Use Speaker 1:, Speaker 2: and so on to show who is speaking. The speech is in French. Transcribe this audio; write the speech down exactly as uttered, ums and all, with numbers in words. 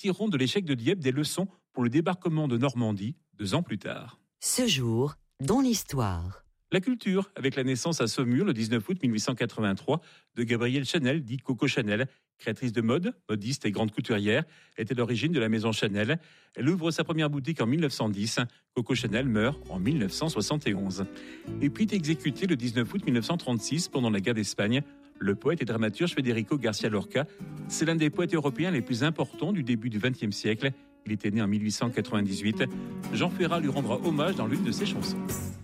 Speaker 1: tireront de l'échec de Dieppe des leçons pour le débarquement de Normandie deux ans plus tard.
Speaker 2: Ce jour, dans l'histoire.
Speaker 1: La culture, avec la naissance à Saumur le dix-neuf août mille huit cent quatre-vingt-trois de Gabrielle Chanel, dit Coco Chanel. Créatrice de mode, modiste et grande couturière, était l'origine de la maison Chanel. Elle ouvre sa première boutique en mille neuf cent dix. Coco Chanel meurt en mille neuf cent soixante et onze. Et puis est exécuté le dix-neuf août mille neuf cent trente-six pendant la guerre d'Espagne. Le poète et dramaturge Federico García Lorca, c'est l'un des poètes européens les plus importants du début du vingtième siècle. Il était né en mille huit cent quatre-vingt-dix-huit. Jean Ferrat lui rendra hommage dans l'une de ses chansons.